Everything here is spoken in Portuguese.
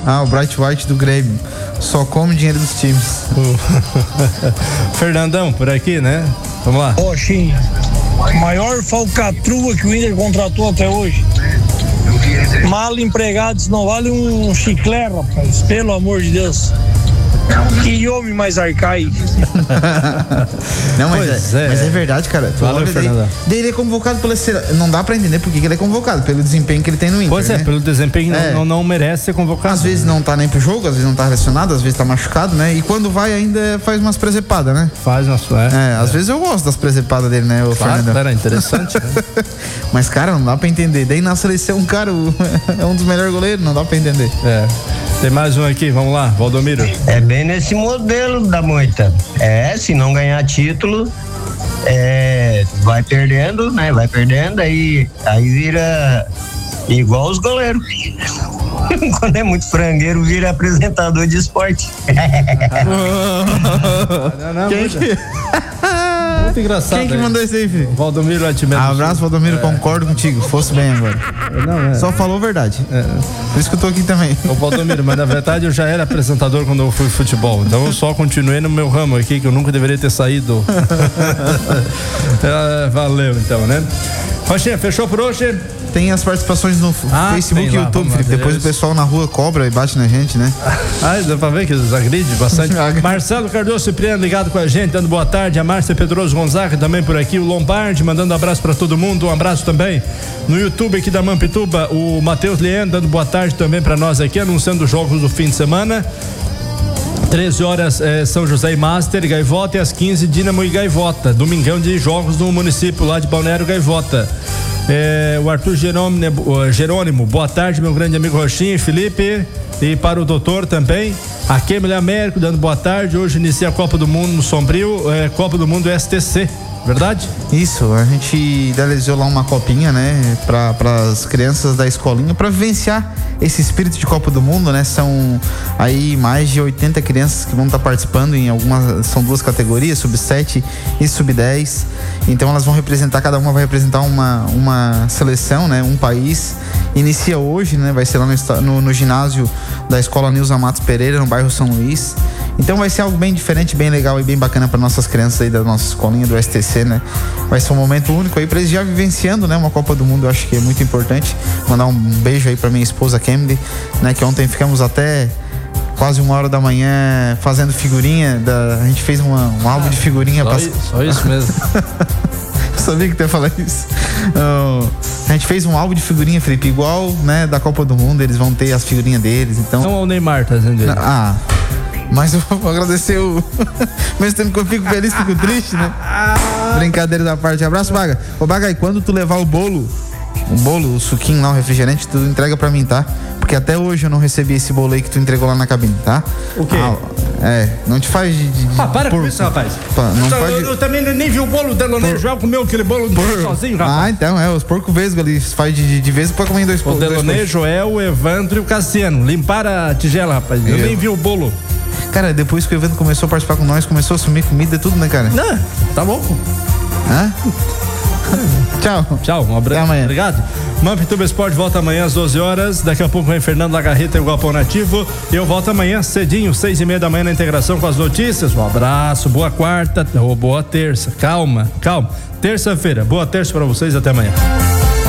O Bright White do Grêmio. Só come dinheiro dos times. Fernandão, por aqui, né? Vamos lá. Sim. Maior falcatrua que o Inter contratou até hoje. Mal empregados não vale um chiclete, rapaz. Pelo amor de Deus. Que homem mais arcaico. Não, mas é verdade, cara. Valeu, Fernando. Daí ele é convocado pela não dá pra entender por que ele é convocado, pelo desempenho que ele tem no Inter. Pois é, né? Pelo desempenho não merece ser convocado. Às vezes não tá nem pro jogo, às vezes não tá relacionado, às vezes tá machucado, né? E quando vai ainda faz umas presepadas, né? Às vezes eu gosto das presepadas dele, né, o Fernando? Era interessante, né? Mas, cara, não dá pra entender. Daí na seleção, cara, é um dos melhores goleiros, não dá pra entender. Tem mais um aqui, vamos lá, Valdomiro. É bem nesse modelo da moita. Se não ganhar título, vai perdendo, né? Vai perdendo, aí vira igual os goleiros. Quando é muito frangueiro, vira apresentador de esporte. Muito engraçado. Quem que mandou isso aí, filho? Valdomiro Atimeno. Abraço, Valdomiro, concordo contigo. Fosse bem agora. Só falou a verdade. Por isso que eu tô aqui também. Ô, Valdomiro, mas na verdade eu já era apresentador quando eu fui futebol. Então eu só continuei no meu ramo aqui, que eu nunca deveria ter saído. Valeu, então, né? Rochinha, fechou por hoje? Tem as participações no Facebook e YouTube, Felipe. Depois o pessoal na rua cobra e bate na gente, né? Dá pra ver que eles agridem bastante. Marcelo Cardoso Cipriano ligado com a gente, dando boa tarde. A Márcia Pedroso Gonzaga também por aqui. O Lombardi mandando abraço pra todo mundo. Um abraço também no YouTube aqui da Mampituba. O Matheus Leandro dando boa tarde também pra nós aqui, anunciando os jogos do fim de semana. 13 horas São José e Master, Gaivota, e às 15 Dínamo e Gaivota. Domingão de jogos no município lá de Balneário Gaivota. O Arthur Jerônimo, boa tarde, meu grande amigo Rochinha e Felipe. E para o doutor também. A Kemily Américo dando boa tarde. Hoje inicia a Copa do Mundo no Sombrio, Copa do Mundo STC. Verdade? Isso, a gente idealizou lá uma copinha, né, para as crianças da escolinha, para vivenciar esse espírito de Copa do Mundo, né? São aí mais de 80 crianças que vão estar participando em são duas categorias, sub-7 e sub-10. Então elas vão representar, cada uma vai representar uma seleção, né, um país. Inicia hoje, né? Vai ser lá no ginásio da Escola Nilza Matos Pereira, no bairro São Luís. Então vai ser algo bem diferente, bem legal e bem bacana para nossas crianças aí da nossa escolinha do STC, né? Vai ser um momento único aí para eles já vivenciando, né? Uma Copa do Mundo, eu acho que é muito importante. Mandar um beijo aí para minha esposa Kemily, né? Que ontem ficamos até quase 1h da manhã fazendo figurinha. A gente fez um álbum de figurinha. Só isso mesmo. Sabia que tu ia falar isso. A gente fez um álbum de figurinha, Felipe, igual, né, da Copa do Mundo. Eles vão ter as figurinhas deles, então... Não, o Neymar tá dizendo ele. Mas eu vou agradecer mesmo tempo que eu fico feliz, fico triste, né? Brincadeira da parte. Abraço, Baga. Ô, Baga, e quando tu levar o bolo, o suquinho lá, o refrigerante, tu entrega pra mim, tá? Porque até hoje eu não recebi esse bolo aí que tu entregou lá na cabine, tá? O quê? Não te faz de para com isso, rapaz. Eu também nem vi o bolo do Delonejo. Eu comeu aquele bolo sozinho, rapaz. Então, os porco vesgo ali, faz de vez pra comer em dois porcos. O Delonejo o Evandro e o Cassiano. Limparam a tigela, rapaz. Eu nem vi o bolo. Cara, depois que o evento começou a participar com nós, começou a sumir comida e tudo, né, cara? Não, tá louco. Tchau, um abraço. Até amanhã. Obrigado. Mampituba Esporte volta amanhã às 12 horas. Daqui a pouco vem Fernando Lagarreta e o Galpão Nativo. Eu volto amanhã cedinho, 6:30 da manhã na integração com as notícias. Um abraço, boa quarta ou boa terça. Calma. Terça-feira, boa terça pra vocês, até amanhã.